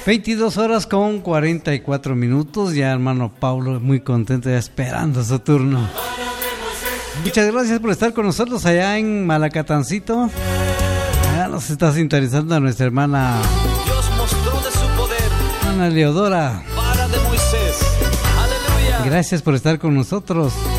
22 horas con 44 minutos. Ya hermano Paulo muy contento, ya esperando su turno. Muchas gracias por estar con nosotros allá en Malacatancito. Ya nos está sintonizando nuestra hermana Dios mostró de su poder. Ana Leodora. Vara de Moisés. Aleluya. Gracias por estar con nosotros.